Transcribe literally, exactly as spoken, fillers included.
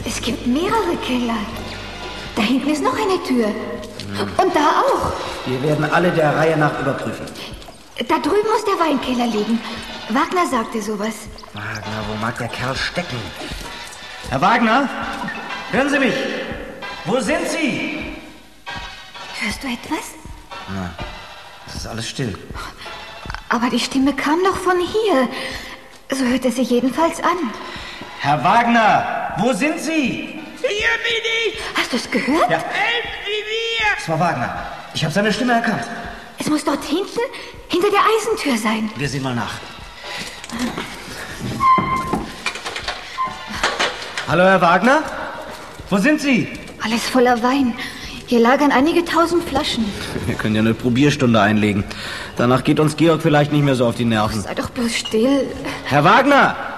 Es gibt mehrere Keller. Da hinten ist noch eine Tür. Hm. Und da auch. Wir werden alle der Reihe nach überprüfen. Da drüben muss der Weinkeller liegen. Wagner sagte sowas. Wagner, wo mag der Kerl stecken? Herr Wagner, hören Sie mich. Wo sind Sie? Hörst du etwas? Na, es ist alles still. Aber die Stimme kam doch von hier. So hört es sich jedenfalls an. Herr Wagner, wo sind Sie? Hier bin ich! Hast du es gehört? Ja. Helft mir! Es war Wagner. Ich habe seine Stimme erkannt. Es muss dort hinten, hinter der Eisentür sein. Wir sehen mal nach. Hallo, Herr Wagner? Wo sind Sie? Alles voller Wein. Hier lagern einige tausend Flaschen. Wir können ja eine Probierstunde einlegen. Danach geht uns Georg vielleicht nicht mehr so auf die Nerven. Sei doch bloß still. Herr Wagner!